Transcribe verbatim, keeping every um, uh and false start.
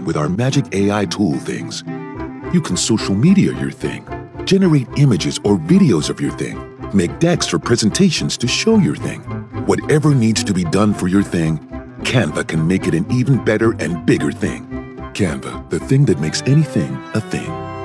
with our magic A I tool things. You can social media your thing, generate images or videos of your thing, make decks for presentations to show your thing. Whatever needs to be done for your thing, Canva can make it an even better and bigger thing. Canva, the thing that makes anything a thing.